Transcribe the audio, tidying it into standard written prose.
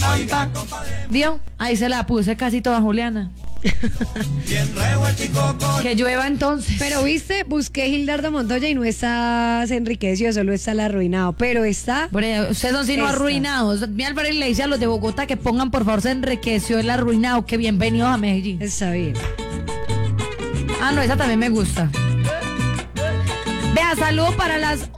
¿Vio? Ahí se la puse casi toda, Juliana. Que llueva entonces. Pero viste, busqué Gildardo Montoya y no está Se Enriqueció, solo está El Arruinado. Pero está. Ustedes son sino Esta. arruinados. Mi Álvarez le dice a los de Bogotá que pongan por favor Se Enriqueció El Arruinado. Que bienvenidos a Medellín. Está bien. Ah, no, esa también me gusta. Vea, saludo para las